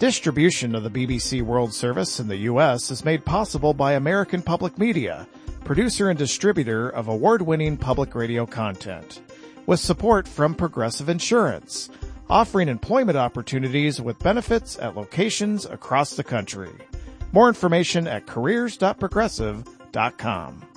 Distribution of the BBC World Service in the U.S. is made possible by American Public Media, producer and distributor of award-winning public radio content, with support from Progressive Insurance, offering employment opportunities with benefits at locations across the country. More information at careers.progressive.com.